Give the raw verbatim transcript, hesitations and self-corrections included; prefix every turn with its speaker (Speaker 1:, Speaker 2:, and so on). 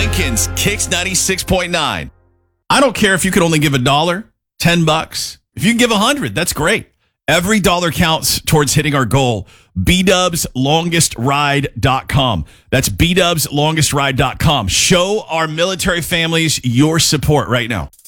Speaker 1: Lincoln's Kicks ninety-six point nine. I don't care if you could only give a dollar, ten bucks. If you can give a hundred, that's great. Every dollar counts towards hitting our goal. B Dubs Longest Ride dot com. That's B Dubs Longest Ride dot com. Show our military families your support right now.